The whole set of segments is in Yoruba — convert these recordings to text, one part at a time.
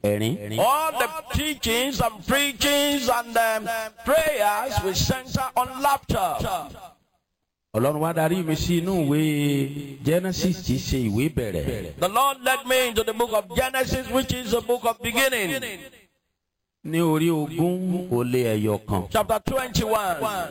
All the teachings and preachings and prayers will center on laughter. Ọlọ́run wá darí mi sí inú ìwé Genesis tí ṣe ìwé bẹ̀rẹ̀. The Lord led me into the book of Genesis, which is the book of beginning. Ní orí 20 Chapter 21.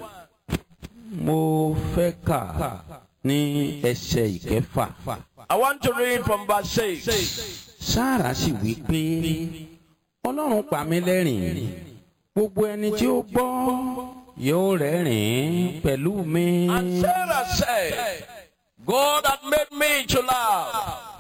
Mo fẹ́ kà ní ẹsẹ̀ ìkẹfà. I want to read from verse 6. Sáárà sì wí pé Ọlọ́run pa mí lẹ́rìn, gbogbo ẹni tí ó gbọ́ yóò rẹ́rìn pẹ̀lú mi. And Sarah said, God had made me to laugh,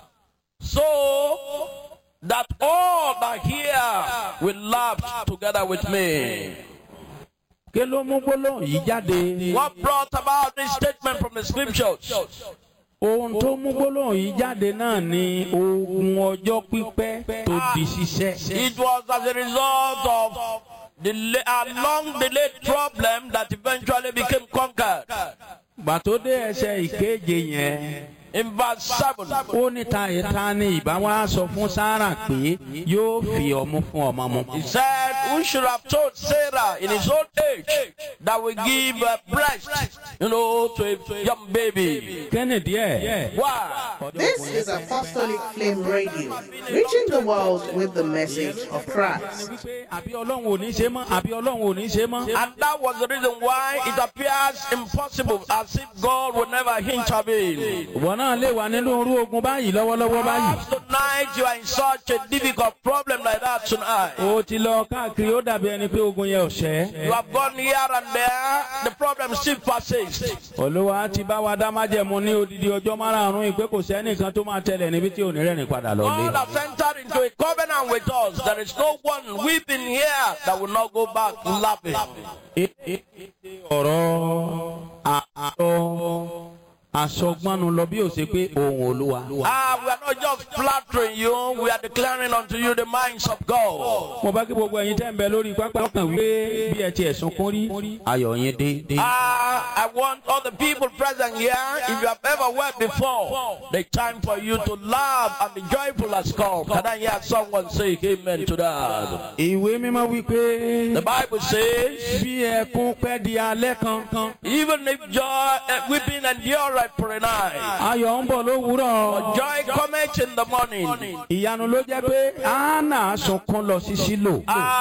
so that all that hear will laugh together with me. Kí ló mú gbólóhùn yìí jáde? What brought about this statement from the scriptures? Ohun tó mú gbólóhùn yìí jáde náà ni ogun ọjọ́ pípẹ́ tó di ṣiṣẹ́. It was as a result of the long delayed problem that eventually became conquered. Gbàtó dé ẹsẹ̀ ìkeje yẹn. In verse 7, ó ní ta ni ìbá wá sọ fún Sáárà pé yóò fi ọmú fún ọmọ mu. he said, who should have told Sarah in his old age that we give breast, to a young baby? Kennedy ẹ̀. Why? This is Apostolic Flame Radio, reaching the world with the message of Christ. Àbí Ọlọ́run ò ní ṣe mọ́, àbí Ọlọ́run ò ní ṣe mọ́. And that was the reason why it appears impossible, as if God would never intervene. Ìwọ náà lè wà nínú orú ogun báyìí lọ́wọ́lọ́wọ́ báyìí. Perhaps tonight you are in such a difficult problem like that tonight. O ti lọ káàkiri ó dàbí ẹni pé ogun yẹn ò ṣẹ́. You have gone here and there, the problem still persists. Olúwa ti bá wa dá májẹ̀mú ní odidi ọjọ́ márààrún ìpè kò sẹ́nìkan tó máa tẹ̀lé níbi tí ò ní rẹ́rìn padà lọ lé. God has entered into a covenant with us. There is no one weeping here that will not go back laughing. Ọ̀rọ̀ àtọ́ àsọgbọ́nù lọ bí ó ṣe pé ohùn Olúwa. We are not just flattering you, we are declaring unto you the minds of God. Mo bá kí gbogbo ẹ̀yin tẹ́ ń bẹ lórí pápá ọkàn wípé bí ẹ ti ẹ̀sùn kún rí ayọ̀ yín dé. I want all the people present here, if you have ever wept before, the time for you to laugh and be joyful has come. Can I hear someone say amen to that? Ìwé mímọ́ wípé The Bible says, bí ẹkún pẹ́ di alẹ́ kan. even if joy, weeping endure for a night, Ayọ̀ ń bọ̀ lówùúrọ̀. joy cometh in the morning. Ìyanu ló jẹ́ pé Hánà sunkún lọ sí Ṣílò.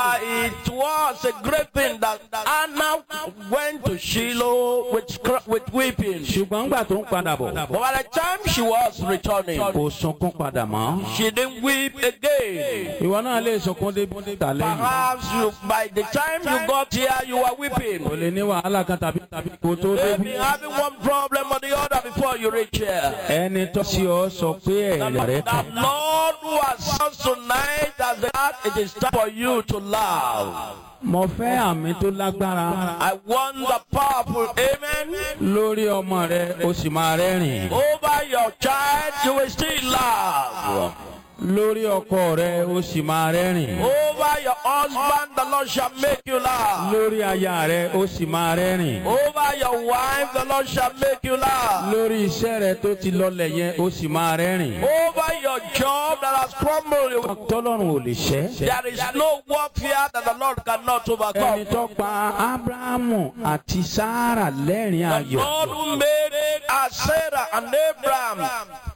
It was a great thing that Anna went to Shiloh with weeping. Ṣùgbọ́n ńgbà tó ń padà bọ̀, But by the time she was returning, kò sunkún padà mọ́. she didn't weep again. Ìwọ náà lè sunkún débi tà lẹ́yìn. Perhaps by the time you got here, you were weeping. O lè ní wàhálà kan tàbí kò tó Maybe débi. having one problem or the other before you reach here. Ẹni tó sí ọ sọ pé ẹ̀rẹ̀ rẹ̀ The kàn. Lord who has us tonight has that it is time for you to laugh. Mo fẹ́ àmì tó lágbára. I want the powerful amen. Lórí ọmọ rẹ, o sì máa rẹ́rìn. Over your child, you will still laugh. Lórí ọkọ rẹ, o sì máa rẹ́rìn. Over your husband, the Lord shall make you laugh. Lórí aya rẹ, o sì máa rẹ́rìn. Over your wife, the Lord shall make you laugh. Lórí iṣẹ́ rẹ tó ti lọlẹ̀ yẹn, o sì máa rẹ́rìn. Over your job that has crumbled, Tọ́lọ́run ò lè ṣẹ́. there is no warfare that the Lord cannot overcome. Ẹni tó pa Ábúráhámù àti Sáárà lẹ́rìn The ayọ̀. Lord who made Sarah and Abraham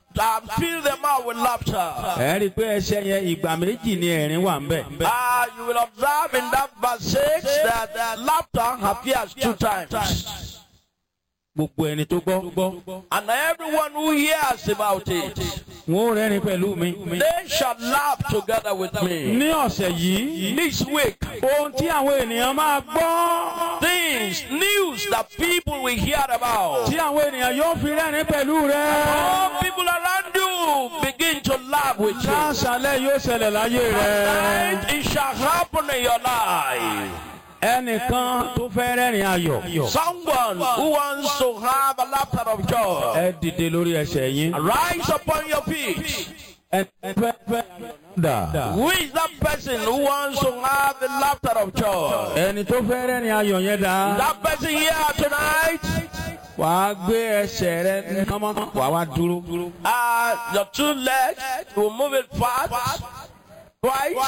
fill them out with laughter. Ẹ rí i pé ẹsẹ̀ yẹn ìgbà méjì ni ẹ̀rín wà ń bẹ̀. You will observe in that verse 6 that laughter appears 2 times. Gbogbo ẹni tó gbọ́. And everyone who hears about it, Wọ́n ó rẹ́rìn pẹ̀lú mi. they shall laugh together with me. Ní ọ̀sẹ̀ yìí, This week, ohun tí àwọn ènìyàn máa gbọ́. things, news that people will hear about. Tí àwọn ènìyàn yóò fi rẹ́rìn pẹ̀lú rẹ. All people around you begin to laugh with you. Láṣálẹ̀ yóò ṣẹlẹ̀ láyé rẹ. And it shall happen in your life. Ẹnìkan tó fẹ́ rẹ́rìn ayọ̀. Someone who wants to have a laughter of joy, Ẹ dìde lórí ẹsẹ̀ yín. rise upon your feet. Ẹ fẹ́ dà. Who is that person who wants to have the laughter of joy? Ẹni tó fẹ́ rẹ́rìn ayọ̀ yẹn dà. That person here tonight, Wàá gbé ẹsẹ̀ rẹ kánmọ́. Wàá wá dúró. your 2 legs, you will move it fast, twice,